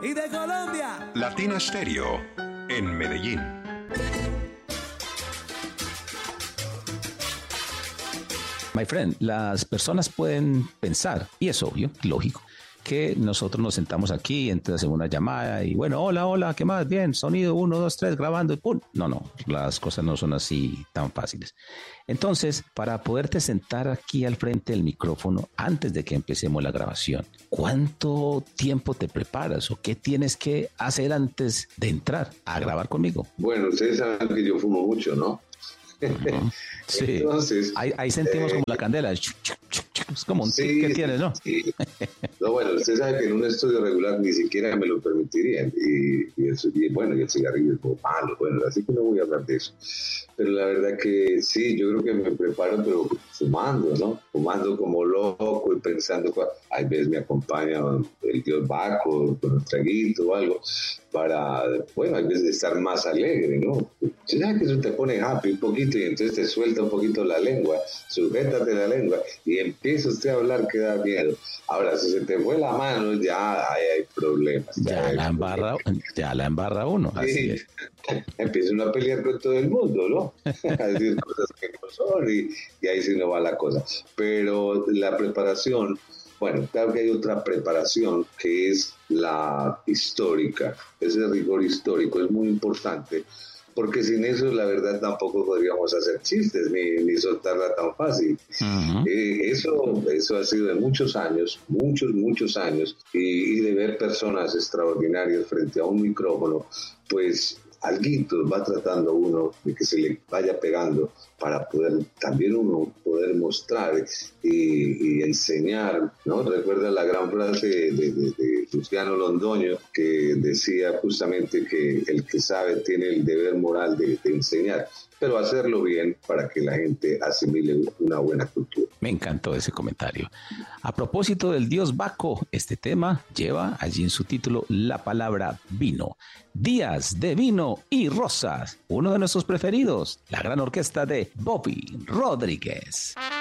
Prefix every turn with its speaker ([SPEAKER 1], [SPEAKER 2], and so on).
[SPEAKER 1] Y de Colombia.
[SPEAKER 2] Latina Stereo, en Medellín.
[SPEAKER 3] My friend, las personas pueden pensar, y es obvio, lógico, que nosotros nos sentamos aquí, entonces hacemos una llamada y bueno, hola, ¿qué más? Bien, sonido 1, 2, 3, grabando y ¡pum! No, las cosas no son así tan fáciles. Entonces, para poderte sentar aquí al frente del micrófono antes de que empecemos la grabación, ¿cuánto tiempo te preparas o qué tienes que hacer antes de entrar a grabar conmigo?
[SPEAKER 4] Bueno, ustedes saben que yo fumo mucho, ¿no?
[SPEAKER 3] Sí,
[SPEAKER 4] entonces
[SPEAKER 3] ahí sentimos como la candela, es como un tic que tienes, ¿no?
[SPEAKER 4] Sí. No, bueno, usted sabe que en un estudio regular ni siquiera me lo permitirían y el cigarrillo es muy malo, bueno, así que no voy a hablar de eso, pero la verdad que sí, yo creo que me preparo, pero fumando, ¿no? Fumando como loco y pensando, a veces me acompaña el dios Baco con un traguito o algo, para, bueno, a veces estar más alegre, ¿no? ¿Sabes que eso te pone happy un poquito y entonces te suelta un poquito la lengua, sujétate la lengua y empieza usted a hablar que da miedo? Ahora, si se te fue la mano, ya hay problemas.
[SPEAKER 3] Ya la embarra uno,
[SPEAKER 4] sí.
[SPEAKER 3] Así es.
[SPEAKER 4] Empieza uno a pelear con todo el mundo, ¿no? A decir cosas que no son y ahí sí no va la cosa. Pero la preparación, bueno, claro que hay otra preparación que es la histórica. Ese rigor histórico es muy importante, porque sin eso la verdad tampoco podríamos hacer chistes ni soltarla tan fácil.
[SPEAKER 3] Uh-huh.
[SPEAKER 4] Eso ha sido de muchos años y de ver personas extraordinarias frente a un micrófono, pues alguito va tratando uno de que se le vaya pegando para poder también uno poder mostrar y enseñar, ¿no? Recuerda la gran frase de Luciano Londoño, que decía justamente que el que sabe tiene el deber moral de enseñar, pero hacerlo bien para que la gente asimile una buena cultura.
[SPEAKER 3] Me encantó ese comentario. A propósito del dios Baco, este tema lleva allí en su título la palabra vino. Días de vino y rosas, uno de nuestros preferidos, la gran orquesta de Bobby Rodríguez.